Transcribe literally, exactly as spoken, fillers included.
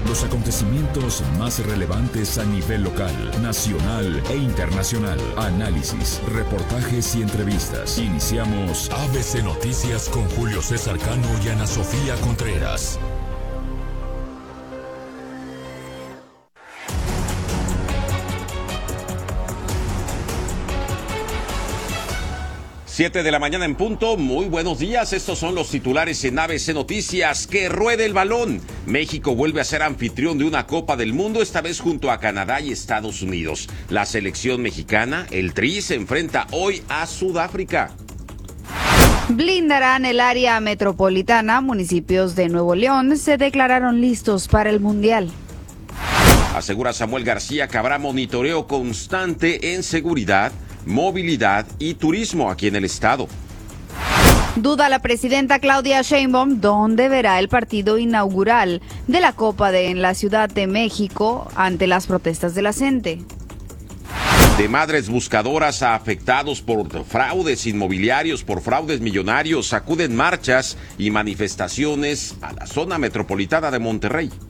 Los acontecimientos más relevantes a nivel local, nacional e internacional. Análisis, reportajes y entrevistas. Iniciamos A B C Noticias con Julio César Cano y Ana Sofía Contreras. Siete de la mañana en punto, muy buenos días, estos son los titulares en A B C Noticias. Que ruede el balón. México vuelve a ser anfitrión de una Copa del Mundo, esta vez junto a Canadá y Estados Unidos. La selección mexicana, el Tri, se enfrenta hoy a Sudáfrica. Blindarán el área metropolitana. Municipios de Nuevo León se declararon listos para el Mundial. Asegura Samuel García que habrá monitoreo constante en seguridad, movilidad y turismo aquí en el estado. Duda la presidenta Claudia Sheinbaum dónde verá el partido inaugural de la Copa de en la Ciudad de México ante las protestas de la gente. De madres buscadoras a afectados por fraudes inmobiliarios, por fraudes millonarios, acuden marchas y manifestaciones a la zona metropolitana de Monterrey.